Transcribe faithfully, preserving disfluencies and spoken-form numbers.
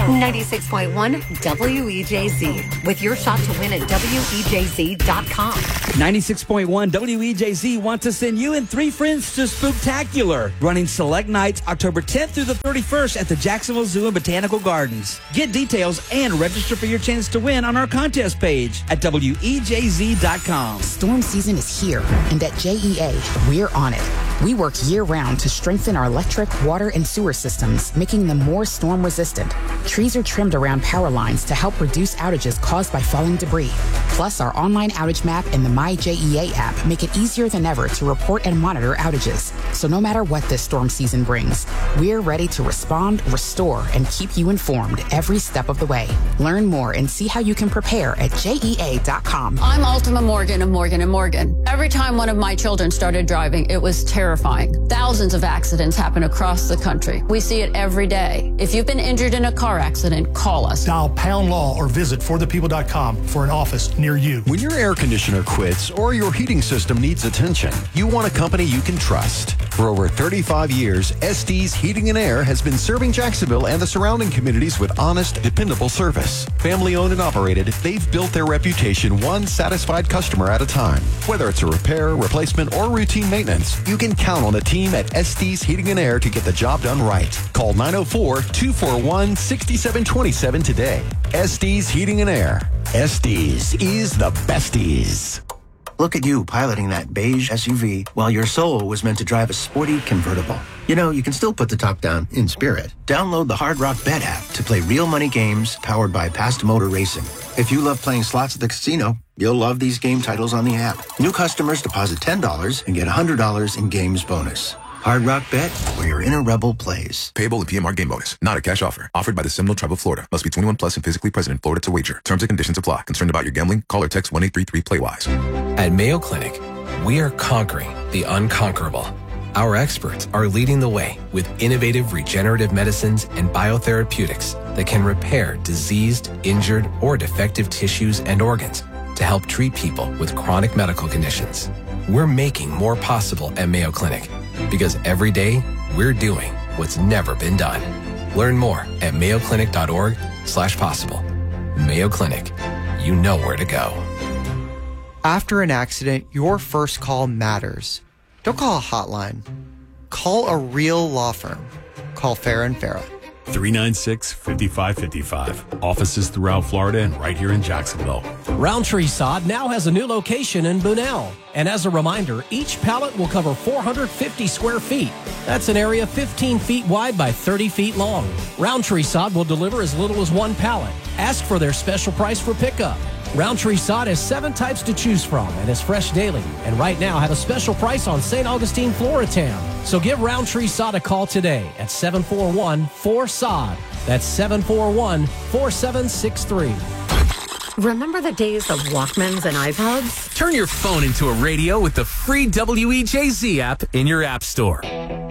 ninety-six point one W E J Z with your shot to win at W E J Z dot com. ninety-six point one W E J Z wants to send you and three friends to Spooktacular, running select nights October tenth through the thirty-first at the Jacksonville Zoo and Botanical Gardens. Get details and register for your chance to win on our contest page at W E J Z dot com. Storm season is here, and at J E A, we're on it. We work year-round to strengthen our electric, water, and sewer systems, making them more storm-resistant. Trees are trimmed around power lines to help reduce outages caused by falling debris. Plus, our online outage map and the My J E A app make it easier than ever to report and monitor outages. So no matter what this storm season brings, we're ready to respond, restore, and keep you informed every step of the way. Learn more and see how you can prepare at J E A dot com. I'm Ultima Morgan of Morgan and Morgan. Every time one of my children started driving, it was terrifying. Thousands of accidents happen across the country. We see it every day. If you've been injured in a car accident, call us. Dial pound law or visit for the people dot com for an office near you. When your air conditioner quits or your heating system needs attention, you want a company you can trust. For over thirty-five years, Estes Heating and Air has been serving Jacksonville and the surrounding communities with honest, dependable service. Family owned and operated, they've built their reputation one satisfied customer at a time. Whether it's a repair, replacement, or routine maintenance, you can count on the team at Estes Heating and Air to get the job done right. Call nine oh four, two four one, six seven two seven today. Estes Heating and Air. Estes is the besties. Look at you piloting that beige S U V while your soul was meant to drive a sporty convertible. You know, you can still put the top down in spirit. Download the Hard Rock Bet app to play real money games powered by Past Motor Racing. If you love playing slots at the casino, you'll love these game titles on the app. New customers deposit ten dollars and get one hundred dollars in games bonus. Hard Rock Bet, where your inner rebel plays. Payable in P M R game bonus. Not a cash offer. Offered by the Seminole Tribe of Florida. Must be twenty-one plus and physically present in Florida to wager. Terms and conditions apply. Concerned about your gambling? Call or text one eight three three play wise. At Mayo Clinic, we are conquering the unconquerable. Our experts are leading the way with innovative regenerative medicines and biotherapeutics that can repair diseased, injured, or defective tissues and organs to help treat people with chronic medical conditions. We're making more possible at Mayo Clinic because every day we're doing what's never been done. Learn more at mayo clinic dot org slash possible. Mayo Clinic, you know where to go. After an accident, your first call matters. Don't call a hotline. Call a real law firm. Call Farah and Farah. three nine six, five five five five. Offices throughout Florida and right here in Jacksonville. Roundtree Sod now has a new location in Bunnell. And as a reminder, each pallet will cover four hundred fifty square feet. That's an area fifteen feet wide by thirty feet long. Roundtree Sod will deliver as little as one pallet. Ask for their special price for pickup. Roundtree Sod has seven types to choose from and is fresh daily. And right now have a special price on Saint Augustine Floritam. So give Roundtree Sod a call today at seven four one, four S O D. That's seven four one, four seven six three. Remember the days of Walkmans and iPods? Turn your phone into a radio with the free W E J Z app in your app store.